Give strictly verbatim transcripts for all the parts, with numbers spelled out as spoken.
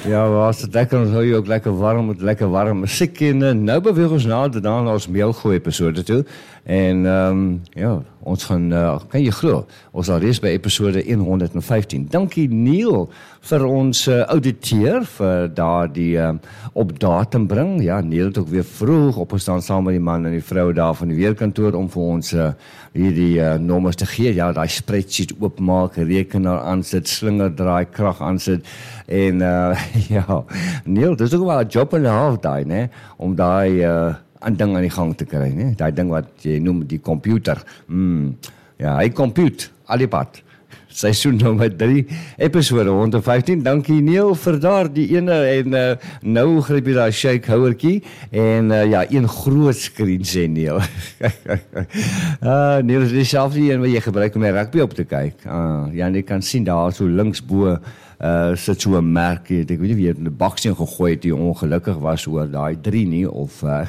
Ja, was het lekker, ons hou jy ook lekker warm, met lekker warm muziek en uh, nou beweeg ons nader dan na ons meelgooi episode toe. En um, ja, ons gaan, uh, kan jy glo, ons al reeds by episode honderd vyftien. Dankie Neil vir ons uh, auditeur, vir daar die uh, op datum bring. Ja, Neil het ook weer vroeg opgestaan saam met die man en die vrou daar van die weerkantoor om vir ons uh, hierdie uh, nommers te gee. Ja, die spreadsheet oopmaak, rekenaar aansit, slinger draai, krag aansit en uh, ja, Neil, dit is ook wel 'n job en 'n half daai, né, om daai uh, aan ding aan die gang te kry, né? Daai ding wat jy noem die computer. Mm, ja, hy compute al die pad. Seisoen nommer drie, episode honderd vyftien. Dankie Neil vir daardie ene en uh, nou gryp jy daai shake houertjie en uh, ja, een groot skerm sê Neil. uh, Neil is dieselfde een wat jy gebruik om die rugby op te kyk. Uh, ja, jy kan sien daar so linksbo Uh, sit so 'n merk, ek weet nie wie het 'n baksteen gegooi het die ongelukkig was oor daai drie nie, of uh,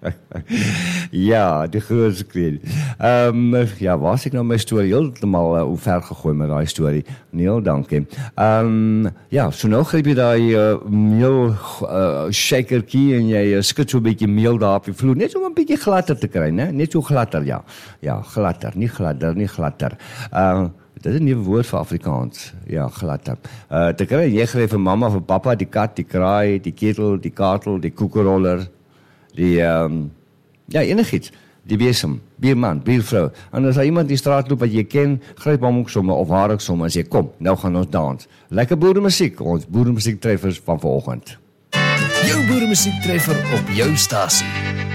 ja, die groot skerm. Um, ja, was ek nou my storie heeltemal uh, hoe ver gegooi met daai storie. Neil, dankie. Um, ja, so nou gryp jy daai uh, meel uh, shakerkie en jy uh, skud so 'n bietjie meel daar op die vloer, net so 'n bietjie gladder te kry, né? Net so gladder, ja. Ja, gladder, nie gladder, nie gladder. Uh, Dit is 'n nuwe woord vir Afrikaans. Ja, gladder. Uh, te kry, jy gee vir mamma, vir pappa, die kat, die kraai, die ketel, die katel, die koekeroller, die, um, ja, enigiets. Die besem, bierman, biervrou. En as daar iemand die straat loop wat jy ken, gryp hom ook sommer, of haar ook sommer, as jy kom, nou gaan ons dans. Lekker boeremusiek, ons boeremusiek treffers van vanoggend. Jou boeremusiek treffer op jou stasie.